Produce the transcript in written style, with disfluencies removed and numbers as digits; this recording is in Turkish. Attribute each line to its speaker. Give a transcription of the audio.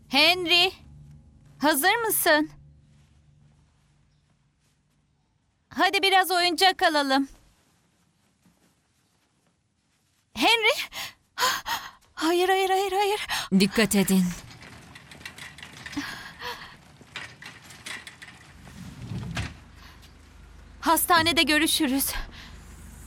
Speaker 1: Henry, hazır mısın? Hadi biraz oyuncak alalım. Henry! Hayır, hayır, hayır, hayır.
Speaker 2: Dikkat edin.
Speaker 1: Hastanede görüşürüz.